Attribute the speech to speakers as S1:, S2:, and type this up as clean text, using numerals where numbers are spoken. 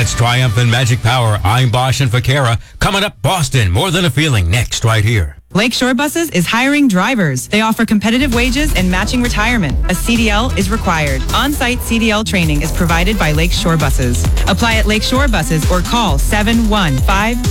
S1: That's Triumph and Magic Power. I'm Bosch and Vaquera. Coming up, Boston, More Than a Feeling, next right here.
S2: Lakeshore Buses is hiring drivers. They offer competitive wages and matching retirement. A CDL is required. On-site CDL training is provided by Lakeshore Buses. Apply at Lakeshore Buses or call 715